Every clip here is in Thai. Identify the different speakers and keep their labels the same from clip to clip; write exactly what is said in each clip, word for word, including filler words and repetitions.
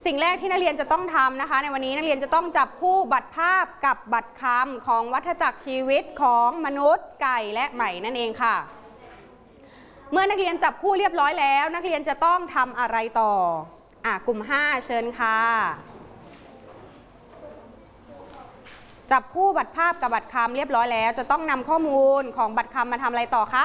Speaker 1: สิ่งแรกที่นักเรียนจะต้องทำนะคะในวันนี้นักเรียนจะต้องจับคู่บัตรภาพกับบัตรคำของวัฏจักรชีวิตของมนุษย์ไก่และไหมนั่นเองค่ะเมื่อนักเรียนจับคู่เรียบร้อยแล้วนักเรียนจะต้องทำอะไรต่ออ่ะกลุ่มห้าเชิญค่ะจับคู่บัตรภาพกับบัตรคำเรียบร้อยแล้วจะต้องนำข้อมูลของบัตรคำมาทำอะไรต่อคะ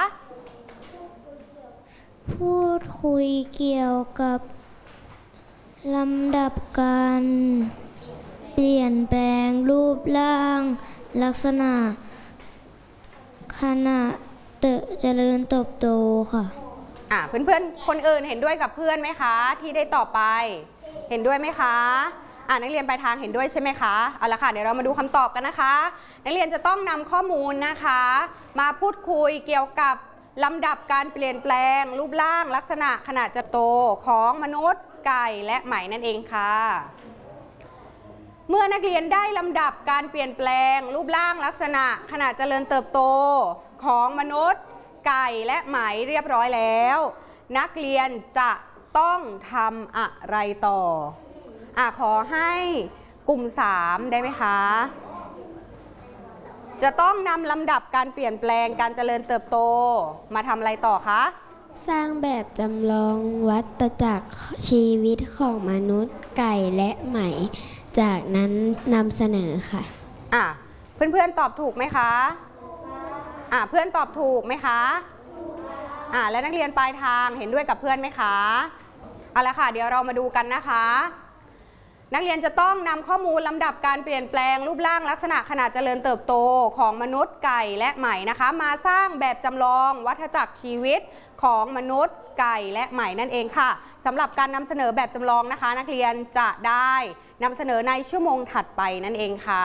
Speaker 2: พูดคุยเกี่ยวกับลำดับการเปลี่ยนแปลงรูปร่างลักษณะขณะเจริญเติบโตค่ะ
Speaker 1: อ่ะเพื่อนๆคนอื่นเห็นด้วยกับเพื่อนไหมคะที่ได้ตอบไปเห็นด้วยไหมคะอ่ะนักเรียนปลายทางเห็นด้วยใช่ไหมคะเอาละค่ะเดี๋ยวเรามาดูคำตอบกันนะคะนักเรียนจะต้องนำข้อมูลนะคะมาพูดคุยเกี่ยวกับลำดับการเปลี่ยนแปลงรูปร่างลักษณะขณะเจริญเติบโตของมนุษย์ไก่และไหมนั่นเองค่ะเมื่อนักเรียนได้ลำดับการเปลี่ยนแปลงรูปร่างลักษณะขณะเจริญเติบโตของมนุษย์ไก่และไหมเรียบร้อยแล้วนักเรียนจะต้องทำอะไรต่ออ่ะขอให้กลุ่มสามได้ไหมคะจะต้องนำลำดับการเปลี่ยนแปลงการเจริญเติบโตมาทำอะไรต่อคะ
Speaker 2: สร้างแบบจำลองวัฏจักรชีวิตของมนุษย์ไก่และไหมจากนั้นนำเสนอค่ะ
Speaker 1: อ่ะเพื่อนๆตอบถูกไหมคะอ่ะเพื่อนตอบถูกไหมคะอ่ะและนักเรียนปลายทางเห็นด้วยกับเพื่อนไหมคะเอาละค่ะเดี๋ยวเรามาดูกันนะคะนักเรียนจะต้องนำข้อมูลลำดับการเปลี่ยนแปลงรูปร่างลักษณะขณะเจริญเติบโตของมนุษย์ไก่และไหมนะคะมาสร้างแบบจำลองวัฏจักรชีวิตของมนุษย์ไก่และไหมนั่นเองค่ะสำหรับการนำเสนอแบบจำลองนะคะนักเรียนจะได้นำเสนอในชั่วโมงถัดไปนั่นเองค่ะ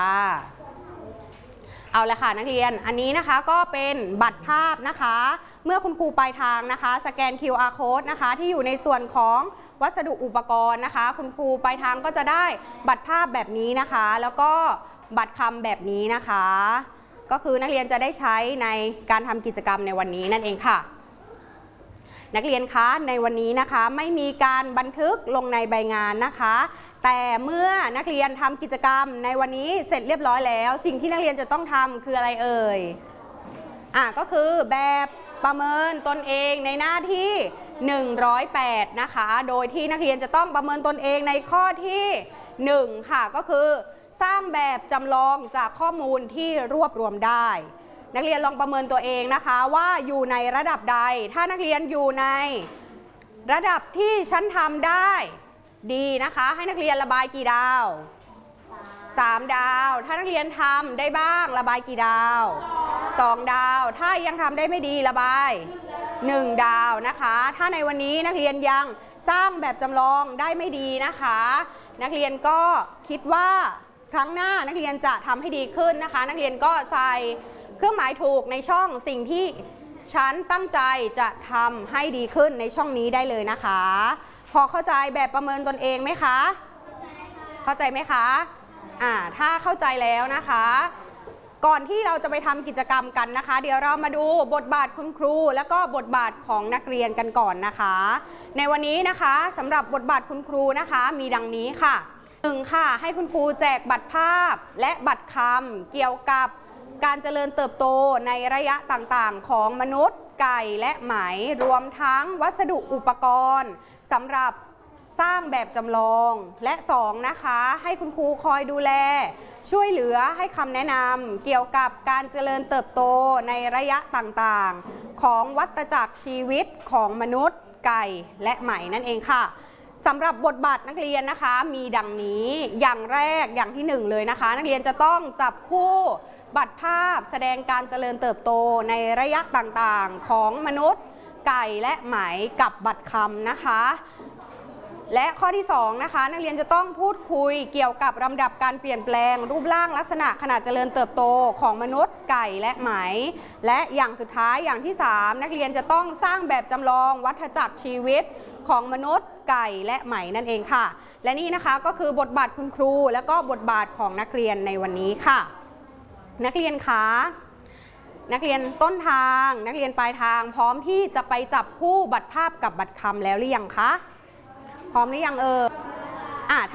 Speaker 1: เอาละค่ะนักเรียนอันนี้นะคะก็เป็นบัตรภาพนะคะเมื่อคุณครูปลายทางนะคะสแกน คิว อาร์ Code นะคะที่อยู่ในส่วนของวัสดุอุปกรณ์นะคะคุณครูปลายทางก็จะได้บัตรภาพแบบนี้นะคะแล้วก็บัตรคำแบบนี้นะคะก็คือนักเรียนจะได้ใช้ในการทำกิจกรรมในวันนี้นั่นเองค่ะนักเรียนคะในวันนี้นะคะไม่มีการบันทึกลงในใบงานนะคะแต่เมื่อนักเรียนทำกิจกรรมในวันนี้เสร็จเรียบร้อยแล้วสิ่งที่นักเรียนจะต้องทำคืออะไรเอ่ยอ่ะก็คือแบบประเมินตนเองในหน้าที่หนึ่งร้อยแปดนะคะโดยที่นักเรียนจะต้องประเมินตนเองในข้อที่หนึ่งค่ะก็คือสร้างแบบจำลองจากข้อมูลที่รวบรวมได้นักเรียนลองประเมินตัวเองนะคะว่าอยู่ในระดับใดถ้านักเรียนอยู่ในระดับที่ฉันทำได้ดีนะคะให้นักเรียนระบายกี่ดาวสามดาวถ้านักเรียนทำได้บ้างระบายกี่ดาวสองดาวถ้ายังทำได้ไม่ดีระบายหนึ่งดาวนะคะถ้าในวันนี้นักเรียนยังสร้างแบบจำลองได้ไม่ดีนะคะนักเรียนก็คิดว่าครั้งหน้านักเรียนจะทำให้ดีขึ้นนะคะนักเรียนก็ใส่เครื่องหมายถูกในช่องสิ่งที่ฉันตั้งใจจะทำให้ดีขึ้นในช่องนี้ได้เลยนะคะพอเข้าใจแบบประเมินตนเองไหมคะเข้าใจไหมคะอ่าถ้าเข้าใจแล้วนะคะก่อนที่เราจะไปทำกิจกรรมกันนะคะเดี๋ยวเรามาดูบทบาทคุณครูแล้วก็บทบาทของนักเรียนกันก่อนนะคะในวันนี้นะคะสำหรับบทบาทคุณครูนะคะมีดังนี้ค่ะหนึ่งค่ะให้คุณครูแจกบัตรภาพและบัตรคำเกี่ยวกับการเจริญเติบโตในระยะต่างๆของมนุษย์ไก่และไหมรวมทั้งวัสดุอุปกรณ์สำหรับสร้างแบบจำลองและสองนะคะให้คุณครูคอยดูแลช่วยเหลือให้คำแนะนำเกี่ยวกับการเจริญเติบโตในระยะต่างๆของวัฏจักรชีวิตของมนุษย์ไก่และไหมนั่นเองค่ะสำหรับบทบาทนักเรียนนะคะมีดังนี้อย่างแรกอย่างที่หนึ่งเลยนะคะนักเรียนจะต้องจับคู่บัตรภาพแสดงการเจริญเติบโตในระยะต่างๆของมนุษย์ไก่และไหมกับบัตรคำนะคะและข้อที่สองนะคะนักเรียนจะต้องพูดคุยเกี่ยวกับลำดับการเปลี่ยนแปลงรูปร่างลักษณะขณะเจริญเติบโตของมนุษย์ไก่และไหมและอย่างสุดท้ายอย่างที่สามนักเรียนจะต้องสร้างแบบจำลองวัฏจักรชีวิตของมนุษย์ไก่และไหมนั่นเองค่ะและนี่นะคะก็คือบทบาทคุณครูและก็บทบาทของนักเรียนในวันนี้ค่ะนักเรียนคะนักเรียนต้นทางนักเรียนปลายทางพร้อมที่จะไปจับคู่บัตรภาพกับบัตรคำแล้วหรือยังคะพร้อมหรือยังเอ่ย